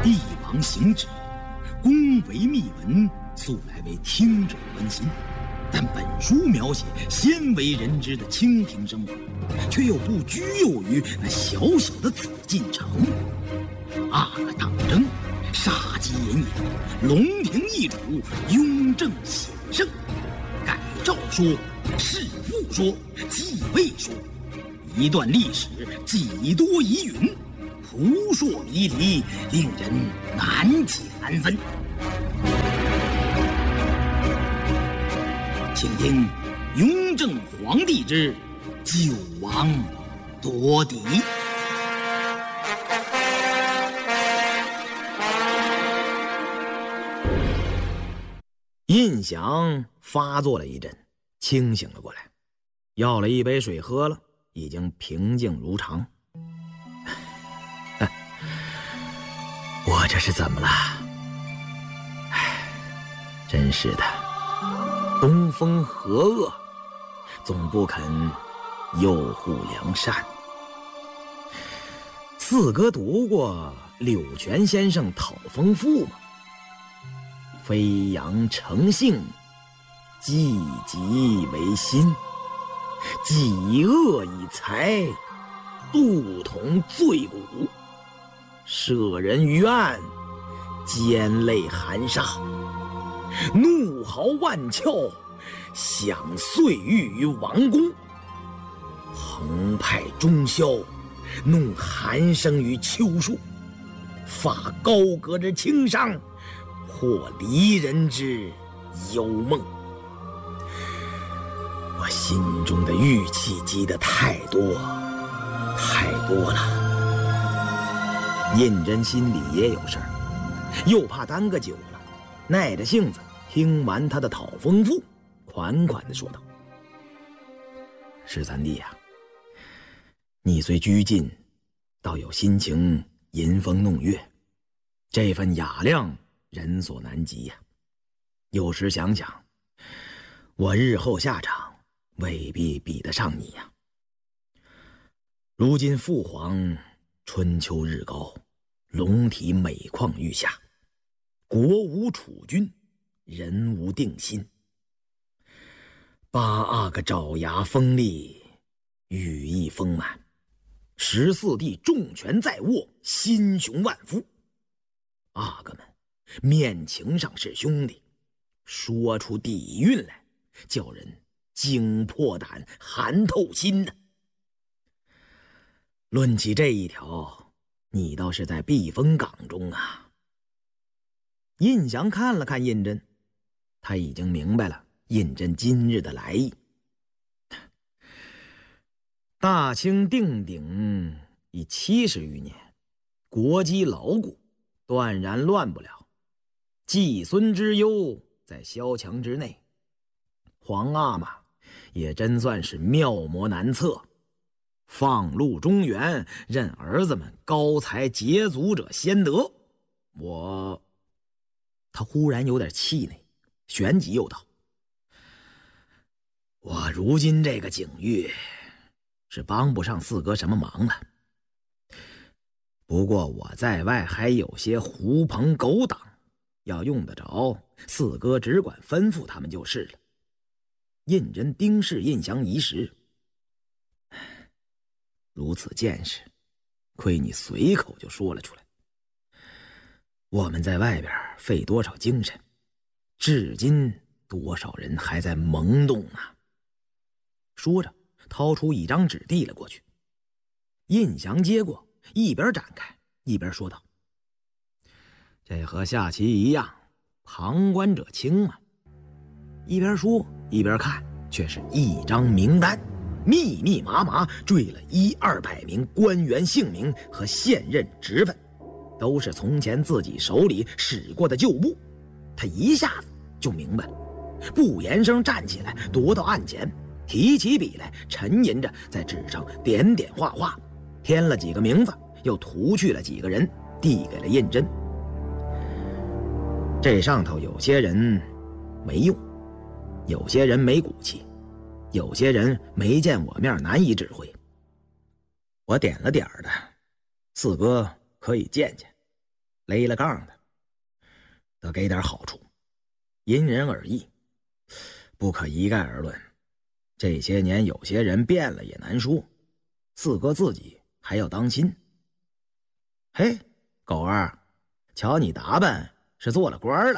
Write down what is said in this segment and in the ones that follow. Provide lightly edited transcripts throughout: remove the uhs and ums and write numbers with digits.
帝王行止，恭为秘闻，素来为听者关心。但本书描写鲜为人知的清廷生活，却又不拘囿于那小小的紫禁城。阿哥当征，杀机隐隐，龙庭易主，雍正显圣。改诏说，弑父说，继位说，一段历史几多疑云，扑朔迷离，令人难解难分。请听雍正皇帝之九王夺嫡。胤祥发作了一阵，清醒了过来，要了一杯水喝了，已经平静如常。我这是怎么了？真是的，东风和恶，总不肯佑护良善。四哥读过柳泉先生《讨风赋》吗？飞扬成性，济极为心，己恶以财，度同罪骨，舍人于岸，兼泪含沙，怒豪万峭，享岁欲于王宫，澎湃中霄，弄寒声于秋树，发高阁之轻伤，或离人之幽梦。我心中的郁气积得太多了。胤禛心里也有事儿，又怕耽搁久了，耐着性子听完他的讨风赋，款款地说道：十三弟呀，你虽拘禁，倒有心情吟风弄月，这份雅量人所难及呀。有时想想，我日后下场未必比得上你呀。如今父皇春秋日高，龙体每况愈下，国无储君，人无定心。八阿哥爪牙锋利，羽翼丰满，14弟重权在握，心雄万夫。阿哥们面情上是兄弟，说出底蕴来，叫人惊破胆，寒透心呢。论起这一条，你倒是在避风港中啊。胤祥看了看胤禛，他已经明白了胤禛今日的来意。大清定鼎已70余年，国基牢固，断然乱不了。季孙之忧在萧墙之内，皇阿玛也真算是妙魔难测，放入中原，任儿子们高才捷足者先得。他忽然有点气馁，旋即又道：我如今这个境遇，是帮不上四哥什么忙了。不过我在外还有些狐朋狗党，要用得着，四哥只管吩咐他们就是了。胤禛盯视胤祥一时，如此见识，亏你随口就说了出来。我们在外边费多少精神，至今多少人还在懵懂呢。说着掏出一张纸递了过去，胤祥接过，一边展开一边说道：这和下棋一样，旁观者清嘛。一边说一边看，却是一张名单，密密麻麻缀了100-200名官员姓名和现任职分，都是从前自己手里使过的旧部。他一下子就明白了，不言声站起来，踱到案前，提起笔来，沉吟着在纸上点点画画，添了几个名字，又涂去了几个人，递给了胤禛。这上头有些人没用，有些人没骨气，有些人没见我面难以指挥。我点了点的，四哥可以见见， 勒了杠的，得给点好处，因人而异，不可一概而论。这些年有些人变了也难说，四哥自己还要当心。嘿，狗儿，瞧你打扮是做了官了。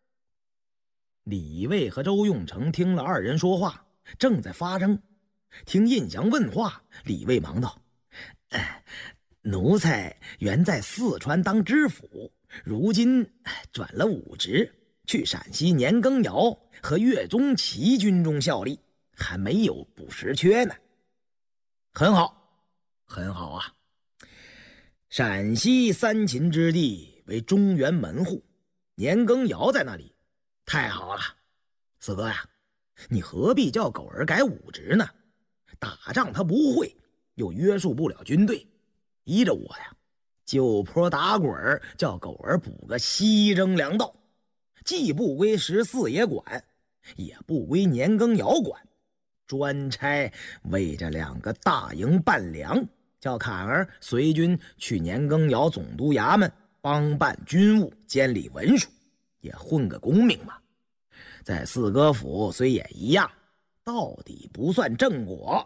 李卫和周用成听了二人说话，正在发生。听印祥问话，李卫忙道：“奴才原在四川当知府，如今转了武职，去陕西年羹尧和岳钟琪军中效力，还没有补实缺呢。”很好，很好啊！陕西三秦之地为中原门户，年羹尧在那里，太好了。四哥呀，你何必叫狗儿改武职呢？打仗他不会，又约束不了军队，依着我呀，就坡打滚儿，叫狗儿补个西征粮道，既不归十四爷管，也不归年羹尧管，专差为这2个大营办粮，叫坎儿随军去年羹尧总督衙门帮办军务，监理文书，也混个功名嘛。在四哥府虽也一样，到底不算正果。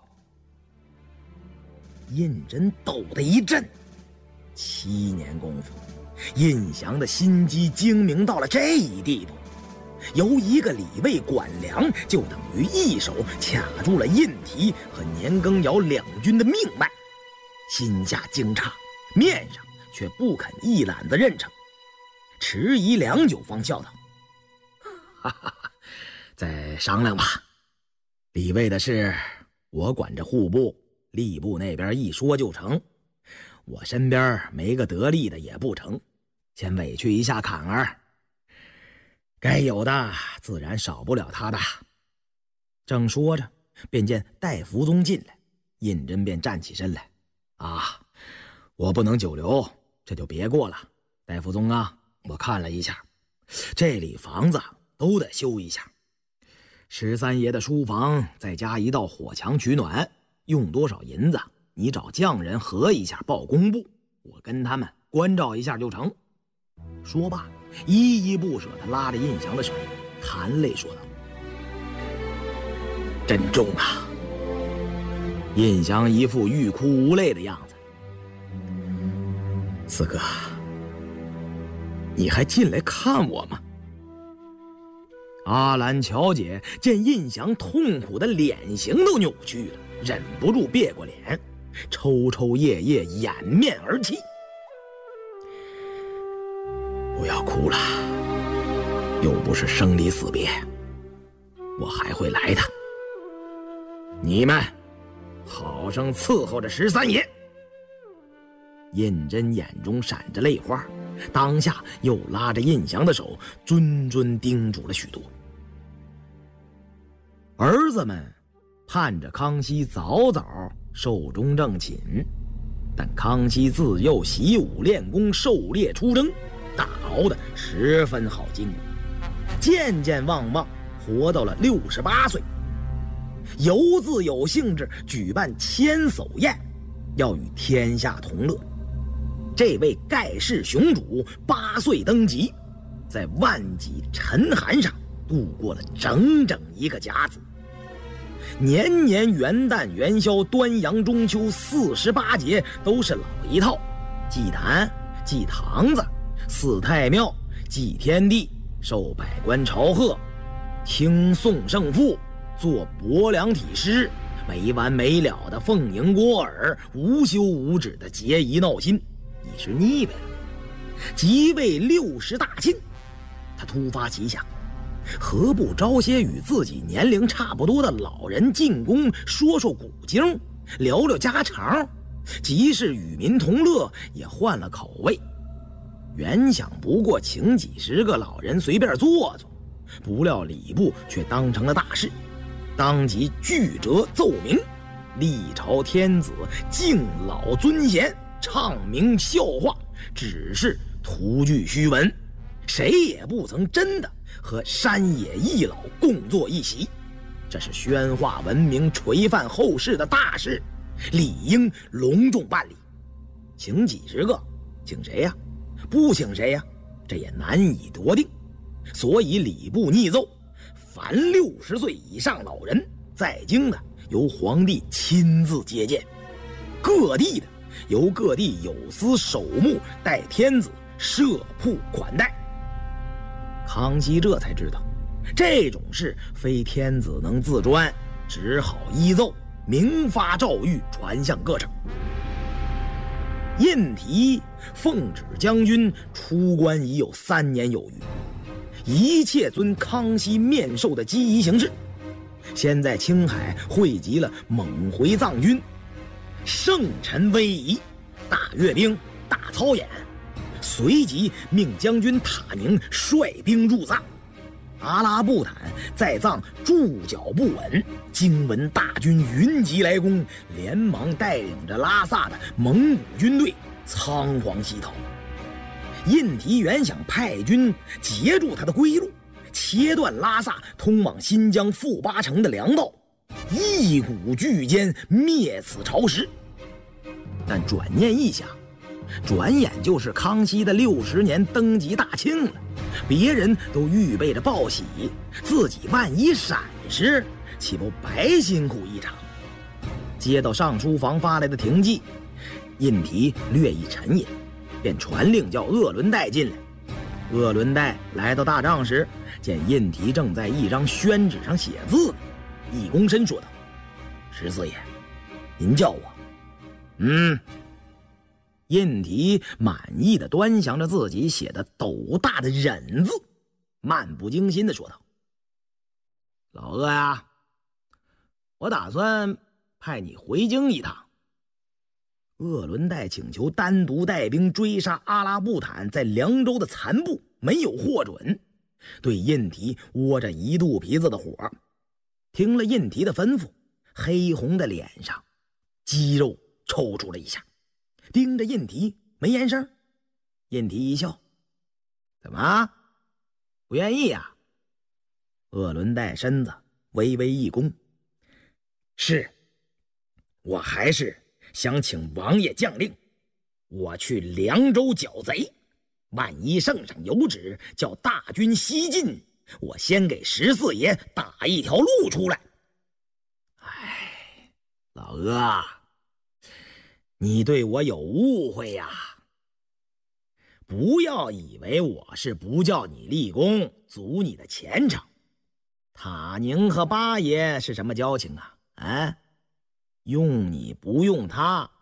胤禛抖得一震，7年功夫，胤祥的心机精明到了这一地步，由一个李卫管粮，就等于一手卡住了胤提和年羹尧两军的命脉。心下惊诧，面上却不肯一揽子认成，迟疑良久，方笑道：“哈哈，再商量吧。李卫的事，我管着户部、吏部那边一说就成。我身边没个得力的也不成，先委屈一下坎儿，该有的自然少不了他的。”正说着，便见戴福宗进来，胤禛便站起身来：“啊，我不能久留，这就别过了。戴福宗啊，我看了一下，这里房子都得修一下。13爷的书房再加一道火墙取暖，用多少银子，你找匠人核一下报工部，我跟他们关照一下就成。”说罢，依依不舍地拉着胤祥的手，含泪说道：“珍重啊！”胤祥一副欲哭无泪的样子：“四哥，你还进来看我吗？”阿兰乔姐见胤祥痛苦的脸型都扭曲了，忍不住别过脸，抽抽噎噎，掩面而泣：“不要哭了，又不是生离死别，我还会来的。你们好生伺候着13爷。”胤禛眼中闪着泪花，当下又拉着胤祥的手，谆谆叮嘱了许多。儿子们盼着康熙早早寿终正寝，但康熙自幼习武练功，狩猎出征，打熬得十分好筋骨，渐渐旺旺活到了68岁，犹自有兴致举办千叟宴，要与天下同乐。这位盖世雄主8岁登基，在万几沉寒上度过了整整一个甲子。年年元旦、元宵、端阳、中秋48节都是老一套，祭坛、祭堂子、祀太庙、祭天地、受百官朝贺、听颂圣父、做伯良体诗，没完没了的奉迎郭尔，无休无止的节仪闹心，已是腻歪了。即位60大庆，他突发奇想，何不招些与自己年龄差不多的老人进宫，说说古经，聊聊家常，即是与民同乐，也换了口味。原想不过请几10个老人随便坐坐，不料礼部却当成了大事，当即具折奏明，历朝天子敬老尊贤，唱名笑话，只是徒具虚文，谁也不曾真的和山野一老共坐一席。这是宣化文明、垂范后世的大事，理应隆重办理。请几10个，请谁呀？ 不请谁呀？这也难以夺定。所以礼部逆奏，凡60岁以上老人在京的，由皇帝亲自接见；各地的，由各地有司守墓代天子设铺款待。康熙这才知道，这种事非天子能自专，只好依奏明发诏谕，传向各省。胤禔奉旨将军出关已有3年有余，一切遵康熙面授的机宜行事。先在青海汇集了蒙回藏军，圣臣威仪，大阅兵，大操演，随即命将军塔宁率兵入藏。阿拉布坦在藏驻脚不稳，经闻大军云集来攻，连忙带领着拉萨的蒙古军队仓皇西逃。胤禔原想派军截住他的归路，切断拉萨通往新疆富巴城的粮道，一鼓巨歼，灭此朝食。但转念一想，转眼就是康熙的60年登基大庆了，别人都预备着报喜，自己万一闪失，岂不白辛苦一场？接到上书房发来的停骑，胤禔略一沉吟，便传令叫鄂伦岱进来。鄂伦岱来到大帐时，见胤禔正在一张宣纸上写字呢，一躬身说道：“十四爷，您叫我。”胤禔满意的端详着自己写的斗大的忍字，漫不经心的说道：“老鄂呀，我打算派你回京一趟。”鄂伦岱请求单独带兵追杀阿拉布坦在凉州的残部，没有获准，对胤禔窝着一肚皮子的火。听了胤禔的吩咐，黑红的脸上肌肉抽搐了一下，盯着胤禔没言声。胤禔一笑：“怎么不愿意呀？”鄂伦岱身子微微一弓：“是，我还是想请王爷将令，我去凉州剿贼，万一圣上有旨叫大军西进，我先给十四爷打一条路出来。”哎，老鄂，你对我有误会呀！不要以为我是不叫你立功，阻你的前程。塔宁和八爷是什么交情啊？用你不用他，